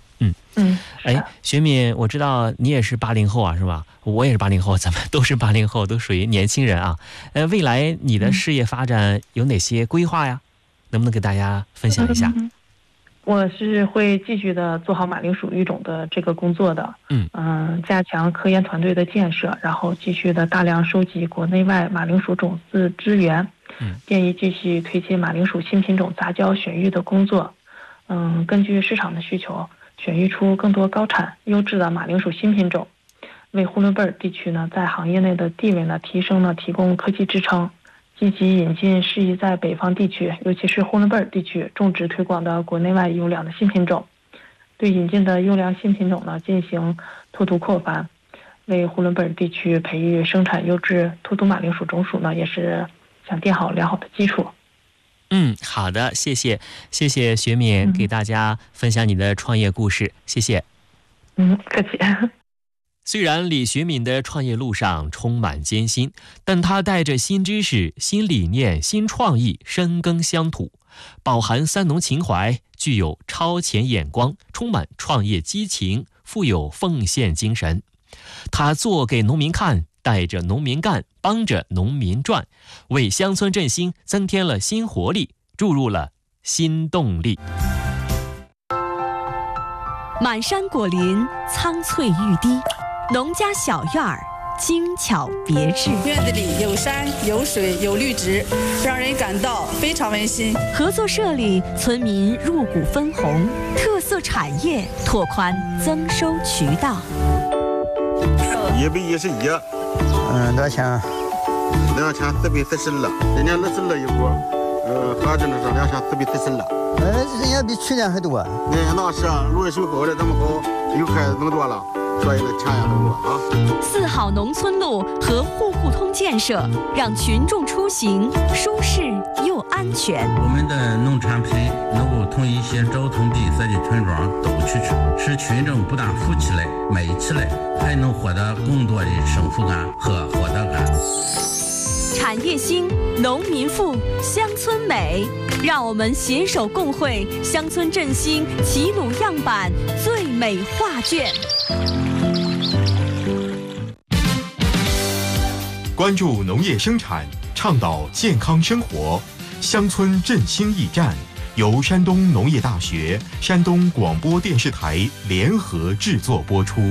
学敏，我知道你也是80后啊，是吧？我也是80后，咱们都是80后，都属于年轻人啊。未来你的事业发展有哪些规划呀？能不能给大家分享一下？ 我是会继续的做好马铃薯育种的这个工作的。加强科研团队的建设，然后继续的大量收集国内外马铃薯种子资源。建议继续推进马铃薯新品种杂交选育的工作。根据市场的需求，选育出更多高产优质的马铃薯新品种，为呼伦贝尔地区呢在行业内的地位呢提升呢提供科技支撑。积极引进适宜在北方地区，尤其是呼伦贝尔地区种植推广的国内外优良的新品种，对引进的优良新品种呢进行拓图扩繁，为呼伦贝尔地区培育生产优质突突马铃薯种属呢也是想垫好良好的基础。 好的，谢谢学敏给大家分享你的创业故事，谢谢。 客气。 虽然李学敏的创业路上充满艰辛，但他带着新知识、新理念、新创意深耕乡土，饱含三农情怀，具有超前眼光，充满创业激情，富有奉献精神。他做给农民看，带着农民干，帮着农民赚，为乡村振兴增添了新活力，注入了新动力。 满山果林，苍翠欲滴，农家小院儿精巧别致， 院子里有山有水有绿植，让人感到非常温馨。 合作社里，村民入股分红，特色产业拓宽增收渠道。 111，多少钱？2440了，人家60了一股，合着呢是2440了。 人家比去年还多。 那是，如果收好了这么好，又开始能多了。 所以呢，强压动作啊。 4号农村路和户户通建设，让群众出行舒适又安全。 我们的农产品能够从一些交通闭塞的村庄都去使群众不但富起来、美起来，还能获得更多的幸福感和获得感。 产业兴，农民富，乡村美，让我们携手共绘乡村振兴齐鲁样板最美画卷。 关注农业生产，倡导健康生活，乡村振兴驿站由山东农业大学、山东广播电视台联合制作播出。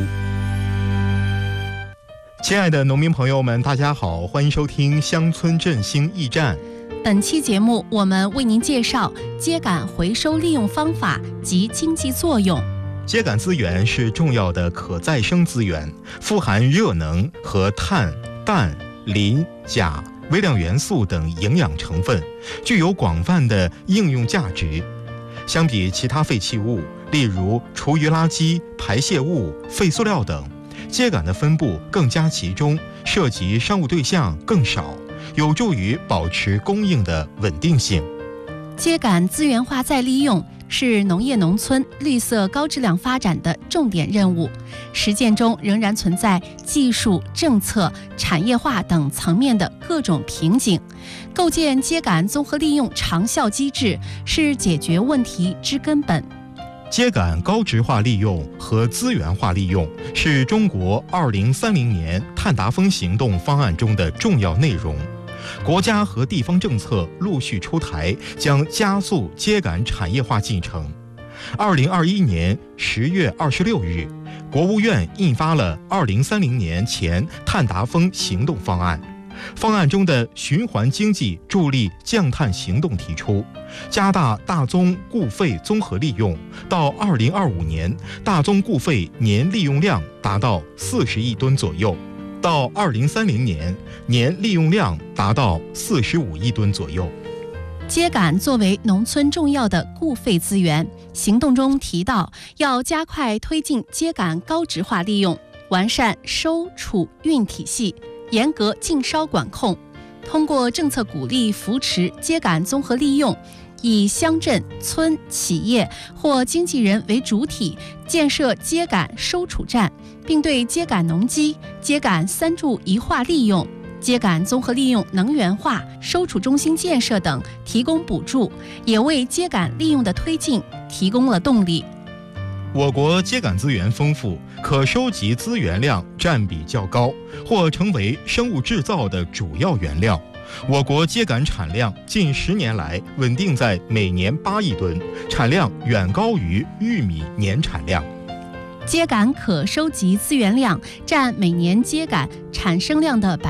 亲爱的农民朋友们，大家好，欢迎收听乡村振兴驿站。 本期节目我们为您介绍秸秆回收利用方法及经济作用。 秸秆资源是重要的可再生资源，富含热能和碳、氮、磷、钾、微量元素等营养成分，具有广泛的应用价值。相比其他废弃物，例如厨余垃圾、排泄物、废塑料等，秸秆的分布更加集中，涉及商务对象更少，有助于保持供应的稳定性。 秸秆资源化再利用是农业农村绿色高质量发展的重点任务，实践中仍然存在技术、政策、产业化等层面的各种瓶颈。构建秸秆综合利用长效机制是解决问题之根本。 秸秆高质化利用和资源化利用是中国2030年碳达峰行动方案中的重要内容。国家和地方政策陆续出台，将加速秸秆产业化进程。2021年10月26日，国务院印发了2030年前碳达峰行动方案。方案中的循环经济助力降碳行动提出，加大大宗固废综合利用，到2025年，大宗固废年利用量达到40亿吨左右，到2030年，年利用量达到45亿吨左右。 秸秆作为农村重要的固废资源，行动中提到要加快推进秸秆高质化利用，完善收储运体系，严格禁烧管控，通过政策鼓励扶持秸秆综合利用，以乡镇、村、企业或经纪人为主体建设秸秆收储站，并对秸秆农机、秸秆3柱一化利用、秸秆综合利用能源化、收储中心建设等提供补助，也为秸秆利用的推进提供了动力。 我国秸秆资源丰富，可收集资源量占比较高，或成为生物制造的主要原料。我国秸秆产量近10年来稳定在每年8亿吨，产量远高于玉米年产量。 秸秆可收集资源量占每年秸秆产生量的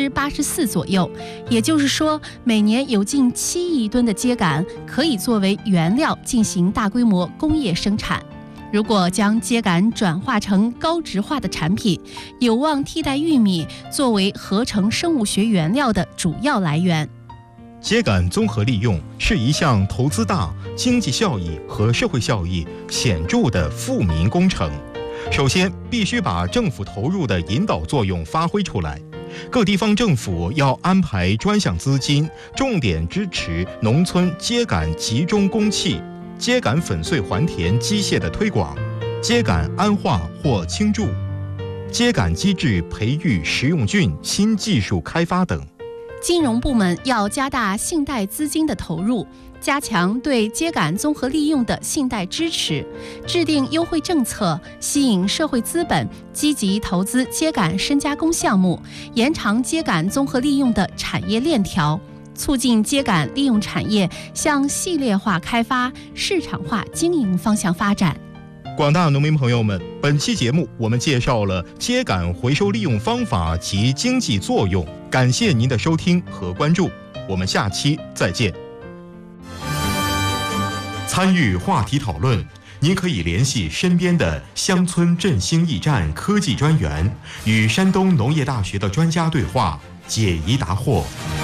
84%左右，也就是说，每年有近7亿吨的秸秆可以作为原料进行大规模工业生产。如果将秸秆转化成高质化的产品，有望替代玉米作为合成生物学原料的主要来源。 秸秆综合利用是一项投资大、经济效益和社会效益显著的富民工程。首先，必须把政府投入的引导作用发挥出来。各地方政府要安排专项资金，重点支持农村秸秆集中供气、秸秆粉碎还田机械的推广、秸秆安化或倾注、秸秆机制培育食用菌新技术开发等。 金融部门要加大信贷资金的投入，加强对秸秆综合利用的信贷支持，制定优惠政策，吸引社会资本积极投资秸秆深加工项目，延长秸秆综合利用的产业链条，促进秸秆利用产业向系列化开发、市场化经营方向发展。 广大农民朋友们，本期节目我们介绍了秸秆回收利用方法及经济作用，感谢您的收听和关注，我们下期再见。参与话题讨论，您可以联系身边的乡村振兴驿站科技专员，与山东农业大学的专家对话，解疑答惑。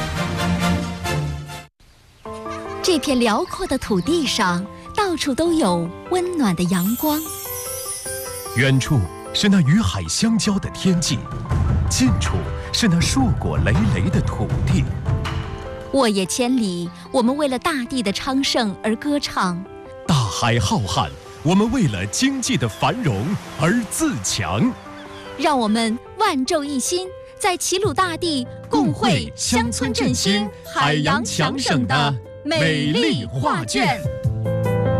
这片辽阔的土地上，到处都有温暖的阳光。 远处是那与海相交的天际，近处是那硕果累累的土地。 沃野千里，我们为了大地的昌盛而歌唱； 大海浩瀚，我们为了经济的繁荣而自强。 让我们万众一心，在齐鲁大地共绘乡村振兴、海洋强省的美丽画卷。